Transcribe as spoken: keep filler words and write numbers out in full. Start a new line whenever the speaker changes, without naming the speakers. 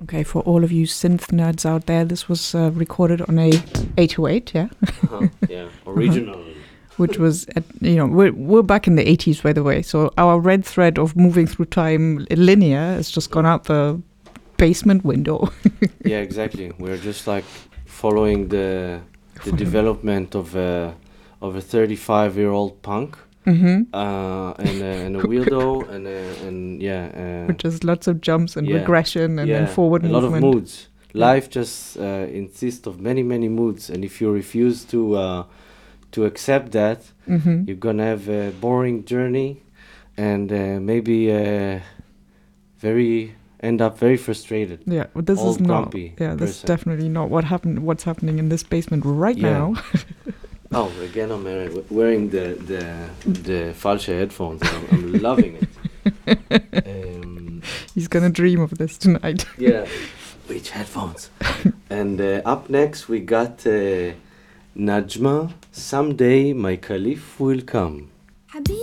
Okay, for all of you synth nerds out there, this was uh, recorded on a eight oh eight, yeah?
uh-huh, yeah, original.
Uh-huh. Which was, at, you know, we're, we're back in the eighties, by the way. So our red thread of moving through time linear has just gone out the basement window.
Yeah, exactly. We're just like following the the development of a, of a thirty-five-year-old punk.
Mm-hmm.
Uh, and, uh, and a weirdo, and, uh, and yeah. Uh,
Which is lots of jumps and
yeah,
regression and
yeah,
then forward
a
movement.
lot of moods. Life just uh, insists of many, many moods. And if you refuse to... Uh, to accept that, mm-hmm. you're gonna have a boring journey, and uh, maybe uh, very end up very frustrated.
Yeah, well, this
Old
is not.
grumpy
Yeah, this
person.
is definitely not what happened. What's happening in this basement right
yeah.
now?
Oh, again, I'm uh, wearing the the the falsche headphones. I'm, I'm loving it. Um,
He's gonna dream of this tonight.
Yeah, which headphones? And uh, up next we got. Uh, Najma, someday my caliph will come.